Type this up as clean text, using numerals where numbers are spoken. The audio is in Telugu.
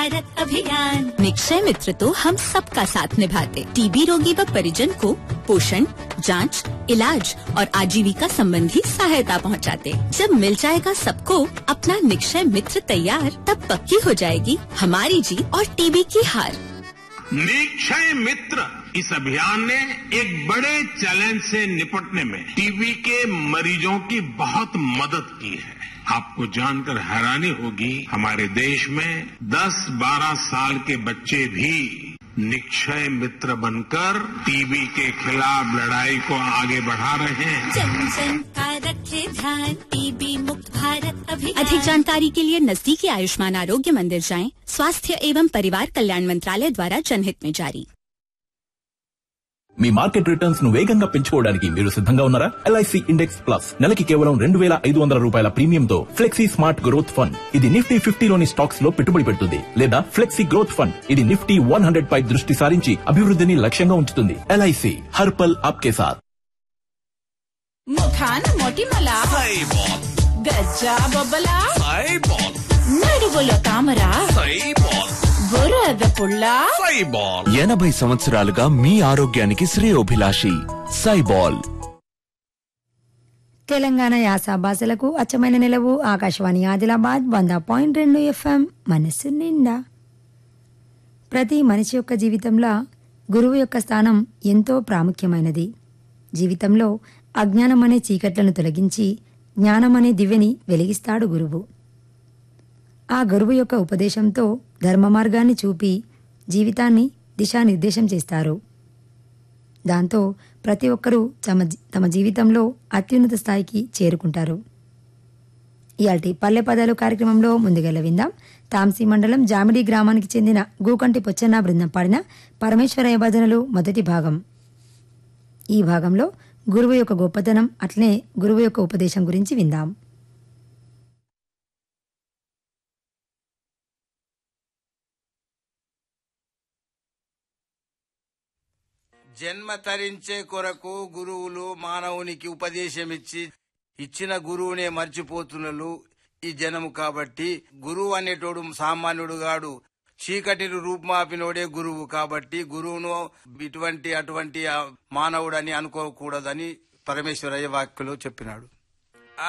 भारत अभियान। निक्षय मित्र तो हम सबका साथ निभाते। टीबी रोगी व परिजन को पोषण, जांच, इलाज और आजीविका संबंधी सहायता पहुंचाते। जब मिल जाएगा सबको अपना निक्षय मित्र तैयार, तब पक्की हो जाएगी हमारी जीत और टीबी की हार। निक्षय मित्र इस अभियान ने एक बड़े चैलेंज से निपटने में टीबी के मरीजों की बहुत मदद की है। आपको जानकर हैरानी होगी, हमारे देश में 10-12 साल के बच्चे भी निक्षय मित्र बनकर टीबी के खिलाफ लड़ाई को आगे बढ़ा रहे हैं। जन जन का रखे ध्यान, टीबी मुक्त भारत अभियान। अधिक जानकारी के लिए नजदीकी आयुष्मान आरोग्य मंदिर जाएं। स्वास्थ्य एवं परिवार कल्याण मंत्रालय द्वारा जनहित में जारी। మీ మార్కెట్ రిటర్న్స్ ను వేగంగా పెంచుకోవడానికి మీరు సిద్ధంగా ఉన్నారా? ఎల్ఐసి ఇండెక్స్ ప్లస్ నెలకి కేవలం 2,500 రూపాయల ప్రీమియంతో ఫ్లెక్సీ స్మార్ట్ గ్రోత్ ఫండ్. ఇది నిఫ్టీ 50లోని స్టాక్స్ లో పెట్టుబడి పెడుతుంది. లేదా ఫ్లెక్సీ గ్రోత్ ఫండ్, ఇది నిఫ్టీ 100 పై దృష్టి సారించి అభివృద్ధిని లక్ష్యంగా ఉంచుతుంది. ఎల్ఐసి హర్పల్ ఆప్కే సాథ్. ముఖాన మొటిమల గజ్జా బొబ్బల నడువులో తామర బురద పుల్ల 80 సంవత్సరాలుగా మీ ఆరోగ్యానికి శ్రేయోభిలాషి సైబాల్. తెలంగాణ యాస భాషలకు అచ్చమైన నిలవు ఆకాశవాణి ఆదిలాబాద్ 100.2 FM మనస్సు నిండా. ప్రతి మనిషి యొక్క జీవితంలో గురువు యొక్క స్థానం ఎంతో ప్రాముఖ్యమైనది. జీవితంలో అజ్ఞానం అనే చీకట్లను తొలగించి జ్ఞానం అనే దివ్యని వెలిగిస్తాడు గురువు. ఆ గురువు యొక్క ఉపదేశంతో ధర్మ మార్గాన్ని చూపి జీవితాన్ని దిశానిర్దేశం చేస్తారు. దాంతో ప్రతి ఒక్కరూ తమ జీవితంలో అత్యున్నత స్థాయికి చేరుకుంటారు. ఇయాల్టి పల్లె పదాలు కార్యక్రమంలో ముందుగల విందాం. తాంసీ మండలం జామిడి గ్రామానికి చెందిన గూకంటి పొచ్చన్న బృందం పాడిన పరమేశ్వరయ్య భజనలు మొదటి భాగం. ఈ భాగంలో గురువు యొక్క గొప్పతనం, అట్లనే గురువు యొక్క ఉపదేశం గురించి విందాం. జన్మ తరించే కొరకు గురువులు మానవునికి ఉపదేశమిచ్చి ఇచ్చిన గురువునే మర్చిపోతున్నారు ఈ జనము. కాబట్టి గురువు అనేటోడు సామాన్యుడు గాడు, చీకటిని రూపుమాపినోడే గురువు. కాబట్టి గురువును ఇటువంటి అటువంటి మానవుడని అనుకోకూడదని పరమేశ్వరయ్య వాక్యలో చెప్పినాడు.